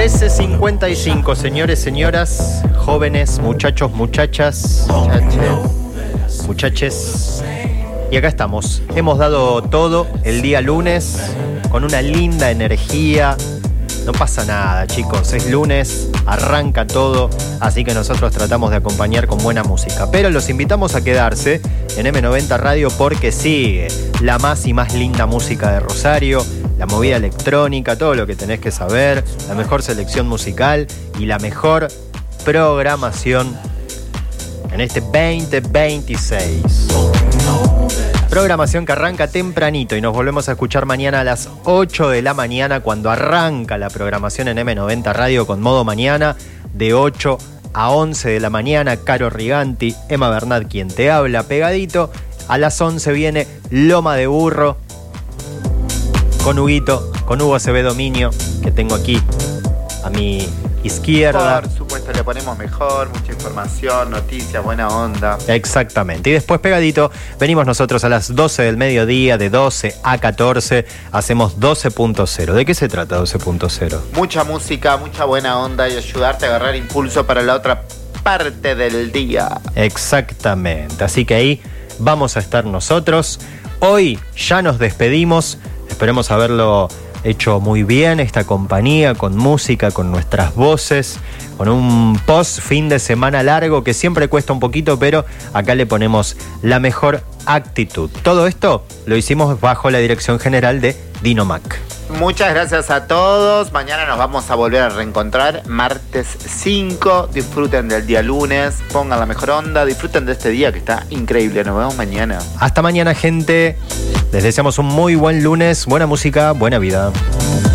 13:55, señores, señoras, jóvenes, muchachos, muchachas, muchaches. Y acá estamos. Hemos dado todo el día lunes con una linda energía. No pasa nada, chicos. Es lunes, arranca todo. Así que nosotros tratamos de acompañar con buena música. Pero los invitamos a quedarse en M90 Radio porque sigue la más y más linda música de Rosario, la movida electrónica, todo lo que tenés que saber, la mejor selección musical y la mejor programación en este 2026. Programación que arranca tempranito y nos volvemos a escuchar mañana a las 8 de la mañana cuando arranca la programación en M90 Radio con Modo Mañana de 8 a 11 de la mañana. Caro Riganti, Emma Bernat quien te habla, pegadito. A las 11 viene Loma de Burro con Huguito, con Hugo Acevedo Minio, que tengo aquí a mi izquierda. Por supuesto, le ponemos mejor, mucha información, noticias, buena onda. Exactamente. Y después pegadito, venimos nosotros a las 12 del mediodía, de 12 a 14, hacemos 12.0. ¿De qué se trata 12.0? Mucha música, mucha buena onda y ayudarte a agarrar impulso para la otra parte del día. Exactamente. Así que ahí vamos a estar nosotros. Hoy ya nos despedimos. Esperemos haberlo hecho muy bien, esta compañía, con música, con nuestras voces, con un post fin de semana largo que siempre cuesta un poquito, pero acá le ponemos la mejor actitud. Todo esto lo hicimos bajo la dirección general de Dino Mac. Muchas gracias a todos. Mañana nos vamos a volver a reencontrar. Martes 5. Disfruten del día lunes. Pongan la mejor onda. Disfruten de este día que está increíble. Nos vemos mañana. Hasta mañana, gente. Les deseamos un muy buen lunes. Buena música, buena vida.